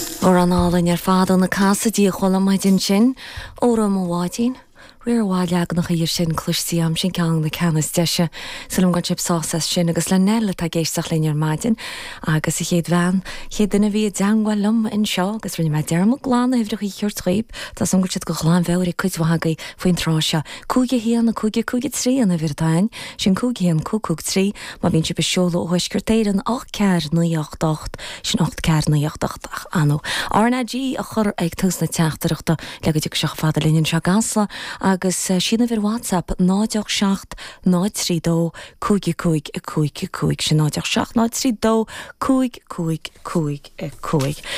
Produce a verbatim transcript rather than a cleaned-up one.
Or an álainn ar fad an na casadí chola maidin sin, óra mo bháidín. Riar bháileag nach ír sin clúsí am sin ceann na ceannas deise, sulm gan chip sásas sin agus le nela tá géisteach línear maidin, agus i chéad bhean, chéad duna bhí deanghil lum in seo, agus rinne me dermach glána hifrich í chuir tríb, tá som gurtid go chláin bheir i cuidhagaí faoin tráseo. Cúige hían na cúige cúige trí an a bhirtáin, sin cúige hían cúcúg trí, má bhín si be seola ó huisgurtéir an ach cear na ocht ocht, sin ocht cear na ocht ocht anó. Arna G a chur ag tus na teachtarachta le go dtí seach fada líonn seo gasla, agus uh, sína bhir WhatsApp náideach seacht náid trí dó cúig cúig cúig cúig sin náideach seacht náid trí dó cúig cúig cúig cúig.